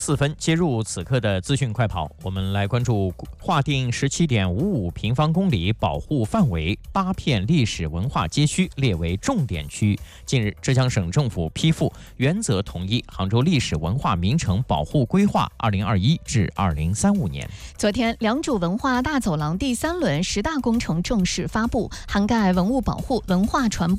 4分接入此刻的资讯快跑，我们来关注划定17.55平方公里保护范围8片历史文化街区列为重点区。近日，浙江省政府批复原则同意杭州历史文化名城保护规划2021至2035年。 昨天，良渚文化大走廊第3轮10大工程正式发布，涵盖文物保护、文化传播、